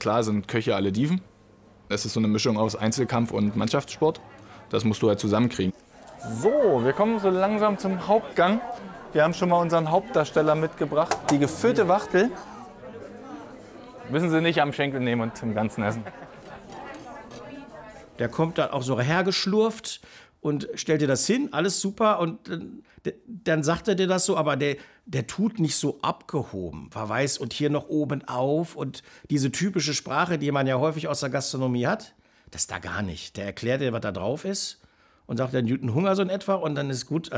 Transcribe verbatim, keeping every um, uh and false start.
Klar sind Köche alle Dieven. Es ist so eine Mischung aus Einzelkampf und Mannschaftssport. Das musst du halt zusammenkriegen. So, wir kommen so langsam zum Hauptgang. Wir haben schon mal unseren Hauptdarsteller mitgebracht. Die gefüllte Wachtel. Müssen Sie nicht am Schenkel nehmen und zum Ganzen essen. Der kommt dann auch so hergeschlurft und stellt dir das hin, alles super. Und äh, dann sagt er dir das so, aber der, der tut nicht so abgehoben. Verweis und hier noch oben auf. Und diese typische Sprache, die man ja häufig aus der Gastronomie hat, das ist da gar nicht. Der erklärt dir, was da drauf ist und sagt, der Newton Hunger so in etwa und dann ist gut.